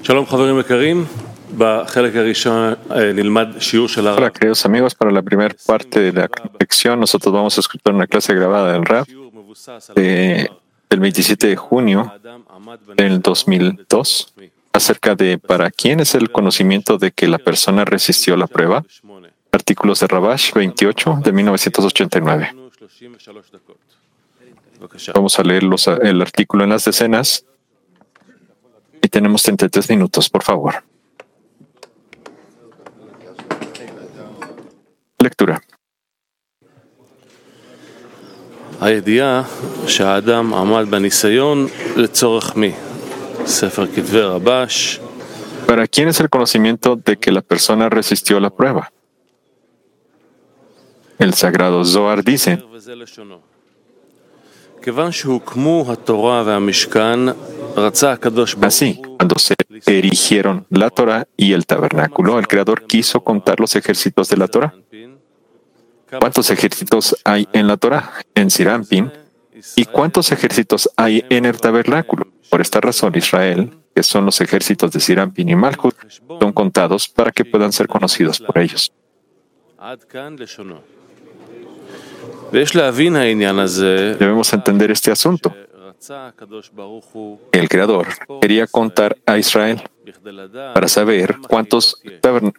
שלום חברים יקרים, בחלק הראשון נלמד שיעור של הרב. Hola, queridos amigos, para la primera parte de la lección nosotros vamos a escuchar una clase grabada del Rab del 27 de junio del 2002 acerca de ¿para quién es el conocimiento de que la persona resistió la prueba? Artículos de Rabash 28 de 1989. Vamos a leer el artículo en las decenas y tenemos 33 minutos, por favor. Lectura. הידיעה שהאדם עמד בניסיון לצורך מי? ספר כתבי רבש. ¿Para quién es el conocimiento de que la persona resistió la prueba? El sagrado Zohar dice: así, cuando se erigieron la Torah y el tabernáculo, el Creador quiso contar los ejércitos de la Torah. ¿Cuántos ejércitos hay en la Torah, en Sirampin? ¿Y cuántos ejércitos hay en el tabernáculo? Por esta razón, Israel, que son los ejércitos de Sirampin y Malchut, son contados para que puedan ser conocidos por ellos. Debemos entender este asunto. El Creador quería contar a Israel para saber